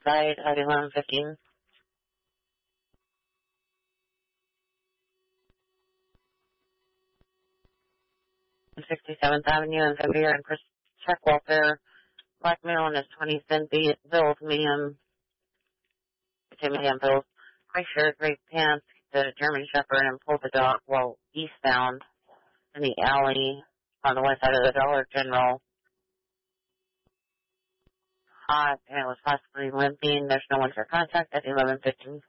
Side at 11:15. 67th Avenue in February and check welfare. Blackmail on his 20 cent bills, medium bills. Gray shirt, gray pants, the German Shepherd, and pulled the dog while eastbound in the alley on the west side of the Dollar General. Hot, and it was possibly limping. There's no one for contact at 11:15.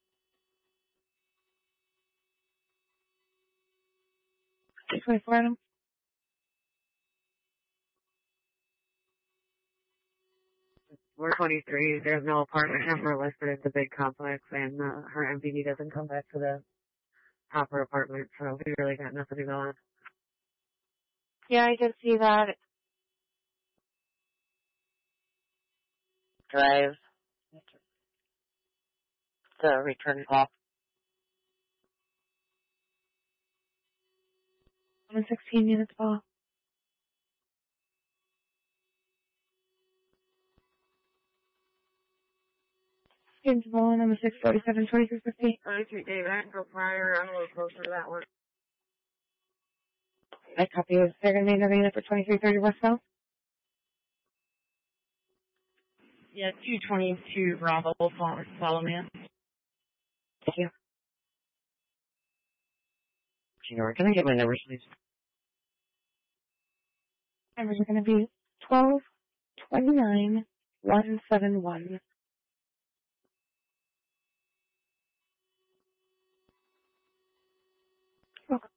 We're 23. There's no apartment number listed at the big complex, and her MPD doesn't come back to the proper apartment, so we really got nothing to go on. Yeah, I did see that. Drive. The return call. 16 minutes ball. Students rolling on the 647, 2350. 23 Dave Attenborough prior. I'm a little closer to that one. I copy is they're going to be another unit for 2330 Westbound. Yeah, 222 Bravo, follow me. Thank you. Sure, can I get my numbers, please? Numbers are going to be 12, 29, 171. Okay.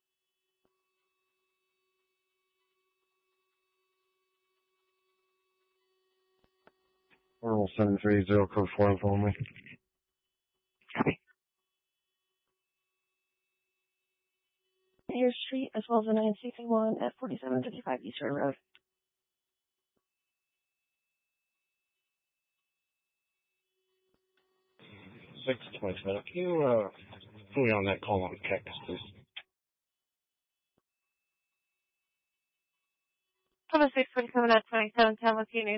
Orbital 730, code 4, follow me. Copy. Mayor Street, as well as the 961 at 4755 Eastern Road. Six 27. Can you, put me on that call on Cactus, please? Cover 647 at 2710 with you.